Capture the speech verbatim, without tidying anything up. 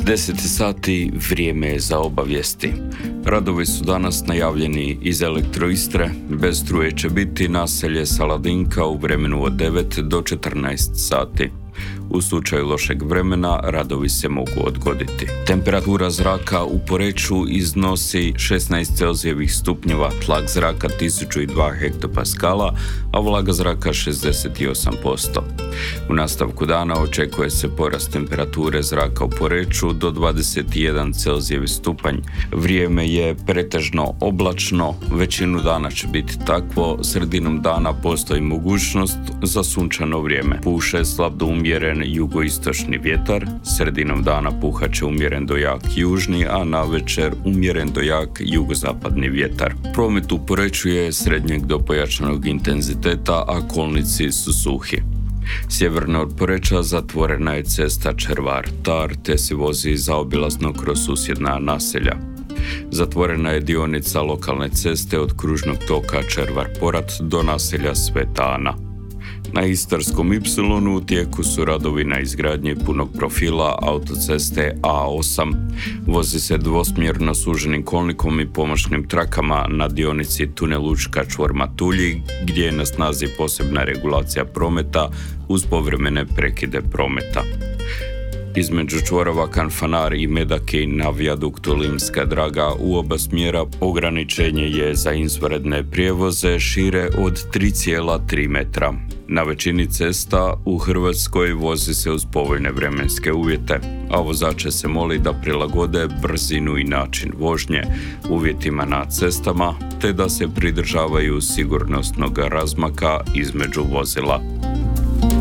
deset sati, vrijeme je za obavijesti. Radovi su danas najavljeni iz Elektroistre. Bez struje će biti naselje Saladinka u vremenu od devet do četrnaest sati. U slučaju lošeg vremena radovi se mogu odgoditi. Temperatura zraka u Poreču iznosi šesnaest Celzijevih stupnjeva, tlak zraka tisuću dva hektopaskala, a vlaga zraka šezdeset osam posto. U nastavku dana očekuje se porast temperature zraka u Poreču do dvadeset jedan Celzijevi stupanj. Vrijeme je pretežno oblačno, većinu dana će biti takvo, sredinom dana postoji mogućnost za sunčano vrijeme. Puše slab do umjeren jugoistočni vjetar, sredinom dana puhat će umjeren do jak južni, a navečer umjeren do jak jugozapadni vjetar. Promet u Poreču je srednjeg do pojačanog intenziteta, a kolnici su suhi. Sjeverno od Poreča zatvorena je cesta Červar-Tar, te se vozi zaobilazno kroz susjedna naselja. Zatvorena je dionica lokalne ceste od kružnog toka Červar-Porat do naselja Sveta Ana. Na Istarskom ipsilonu u tijeku su radovi na izgradnji punog profila autoceste A osam. Vozi se dvosmjerno suženim kolnikom i pomoćnim trakama na dionici tunel Učka čvor Matulji, gdje je na snazi posebna regulacija prometa uz povremene prekide prometa. Između čvorova Kanfanar i Medaki na vijaduktu Limska Draga u oba smjera ograničenje je za izvanredne prijevoze šire od tri zarez tri metra. Na većini cesta u Hrvatskoj vozi se uz povoljne vremenske uvjete, a vozače se moli da prilagode brzinu i način vožnje uvjetima na cestama, te da se pridržavaju sigurnosnog razmaka između vozila.